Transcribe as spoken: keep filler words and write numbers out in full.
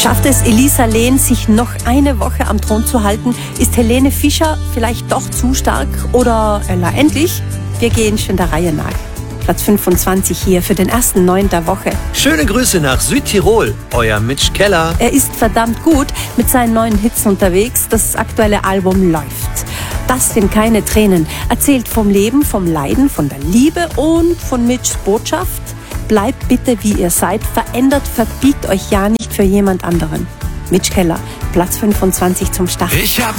Schafft es Elisa Lehn, sich noch eine Woche am Thron zu halten? Ist Helene Fischer vielleicht doch zu stark? Oder Ella endlich? Wir gehen schon der Reihe nach. Platz fünfundzwanzig hier für den ersten Neuen der Woche. Schöne Grüße nach Südtirol, euer Mitch Keller. Er ist verdammt gut mit seinen neuen Hits unterwegs. Das aktuelle Album läuft. Das sind keine Tränen. Erzählt vom Leben, vom Leiden, von der Liebe und von Mitchs Botschaft. Bleibt bitte, wie ihr seid. Verändert, verbiegt euch ja nicht für jemand anderen. Mitch Keller, Platz fünfundzwanzig zum Start. Ich hab